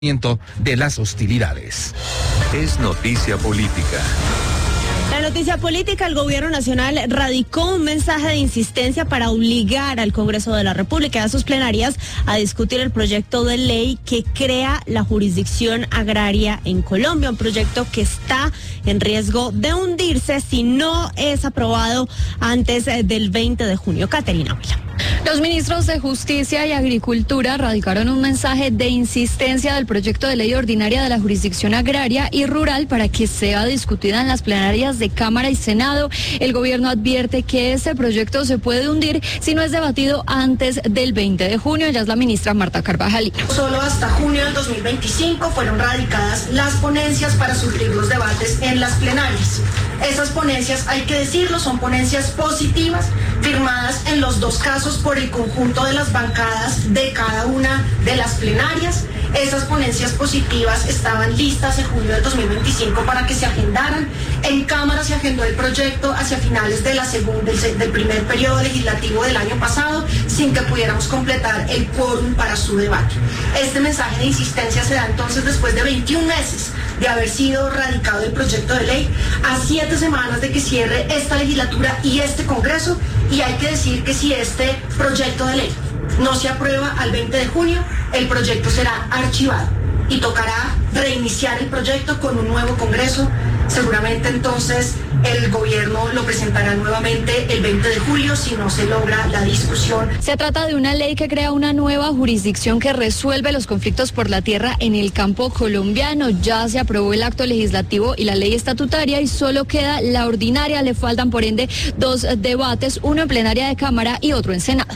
de las hostilidades. Es noticia política. La noticia política: el gobierno nacional radicó un mensaje de insistencia para obligar al Congreso de la República y a sus plenarias a discutir el proyecto de ley que crea la jurisdicción agraria en Colombia, un proyecto que está en riesgo de hundirse si no es aprobado antes del 20 de junio. Caterina Vila. Los ministros de Justicia y Agricultura radicaron un mensaje de insistencia del proyecto de ley ordinaria de la jurisdicción agraria y rural para que sea discutida en las plenarias de Cámara y Senado. El gobierno advierte que este proyecto se puede hundir si no es debatido antes del 20 de junio. Ella es la ministra Marta Carvajal. Solo hasta junio del 2025 fueron radicadas las ponencias para surtir los debates en las plenarias. Esas ponencias, hay que decirlo, son ponencias positivas, firmadas en los dos casos por el conjunto de las bancadas de cada una de las plenarias. Esas ponencias positivas estaban listas en junio del 2025 para que se agendaran. En Cámara se agendó el proyecto hacia finales de del primer periodo legislativo del año pasado, sin que pudiéramos completar el quórum para su debate. Este mensaje de insistencia se da entonces después de 21 meses de haber sido radicado el proyecto de ley, a 7 semanas de que cierre esta legislatura y este Congreso, y hay que decir que si este proyecto de ley no se aprueba al 20 de junio, el proyecto será archivado y tocará reiniciar el proyecto con un nuevo Congreso. Seguramente entonces el gobierno lo presentará nuevamente el 20 de julio si no se logra la discusión. Se trata de una ley que crea una nueva jurisdicción que resuelve los conflictos por la tierra en el campo colombiano. Ya se aprobó el acto legislativo y la ley estatutaria y solo queda la ordinaria. Le faltan por ende 2 debates, uno en plenaria de Cámara y otro en Senado.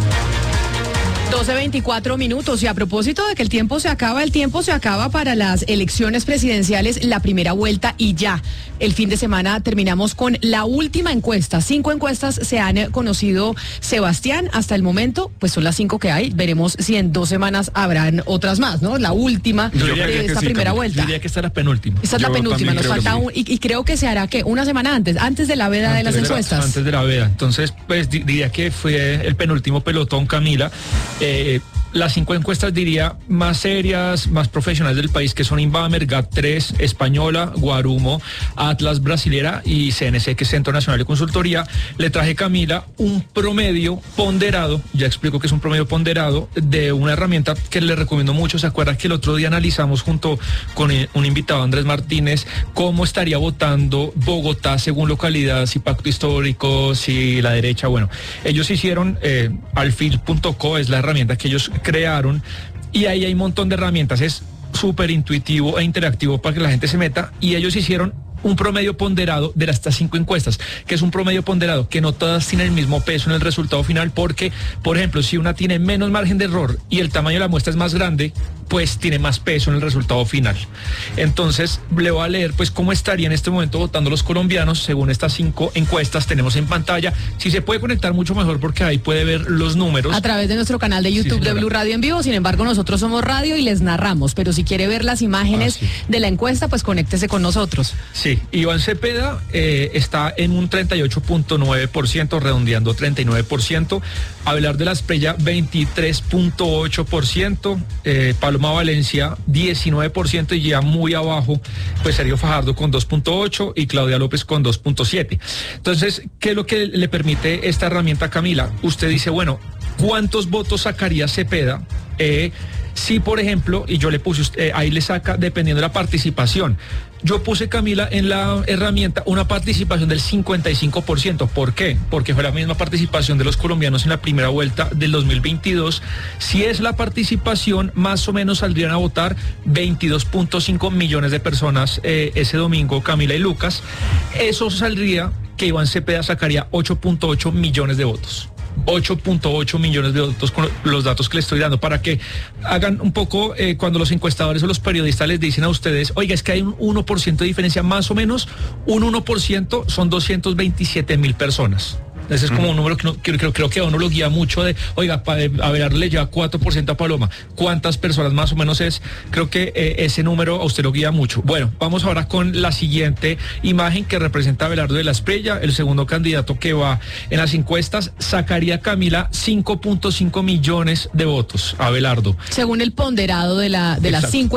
12:24 y a propósito de que el tiempo se acaba para las elecciones presidenciales, la primera vuelta, y ya el fin de semana terminamos con la última encuesta. 5 encuestas se han conocido, Sebastián, hasta el momento, pues son las 5 que hay. Veremos si en 2 semanas habrán otras más, ¿no? La última de esta primera vuelta. Yo diría que esta es la penúltima. Esta es la penúltima, nos falta y creo que se hará, ¿qué? Una semana antes de la veda de las encuestas. Antes de la veda. Entonces, pues diría que fue el penúltimo pelotón, Camila. Las 5 encuestas, diría, más serias, más profesionales del país, que son Inbamer, GAT3, Española, Guarumo, Atlas Brasilera y CNC, que es Centro Nacional de Consultoría. Le traje, Camila, un promedio ponderado, ya explico que es un promedio ponderado, de una herramienta que le recomiendo mucho. ¿Se acuerdan que el otro día analizamos junto con un invitado, Andrés Martínez, cómo estaría votando Bogotá según localidad, si pacto histórico, si la derecha? Bueno, ellos hicieron, alfil.co es la herramienta que ellos crearon, y ahí hay un montón de herramientas. Es súper intuitivo e interactivo para que la gente se meta, y ellos hicieron un promedio ponderado de estas 5 encuestas, que es un promedio ponderado que no todas tienen el mismo peso en el resultado final, porque, por ejemplo, si una tiene menos margen de error y el tamaño de la muestra es más grande, pues tiene más peso en el resultado final. Entonces, le voy a leer pues cómo estaría en este momento votando los colombianos según estas 5 encuestas. Tenemos en pantalla, si se puede conectar mucho mejor, porque ahí puede ver los números. A través de nuestro canal de YouTube, de Blue Radio en vivo. Sin embargo, nosotros somos radio y les narramos, pero si quiere ver las imágenes de la encuesta, pues conéctese con nosotros. Sí, Iván Cepeda está en un 38.9%, redondeando 39%. Abelardo de la Espriella, 23.8%. Paloma Valencia, 19%, y ya muy abajo, pues Sergio Fajardo con 2.8% y Claudia López con 2.7%. Entonces, ¿qué es lo que le permite esta herramienta, Camila? Usted dice, bueno, ¿cuántos votos sacaría Cepeda? Si, por ejemplo, y yo le puse, ahí le saca dependiendo de la participación. Yo puse, Camila, en la herramienta una participación del 55%. ¿Por qué? Porque fue la misma participación de los colombianos en la primera vuelta del 2022. Si es la participación, más o menos saldrían a votar 22.5 millones de personas ese domingo, Camila y Lucas. Eso saldría que Iván Cepeda sacaría 8.8 millones de votos. 8.8 millones de votos con los datos que le estoy dando, para que hagan un poco, cuando los encuestadores o los periodistas les dicen a ustedes, oiga, es que hay un 1% de diferencia, más o menos un 1% son 227,000 personas. Ese es como un número que creo que a uno lo guía mucho de, oiga, Abelardo le lleva 4% a Paloma. ¿Cuántas personas más o menos es? Creo que ese número a usted lo guía mucho. Bueno, vamos ahora con la siguiente imagen que representa a Abelardo de la Espriella, el segundo candidato que va en las encuestas. Sacaría Camila 5.5 millones de votos. Abelardo. Según el ponderado de las 5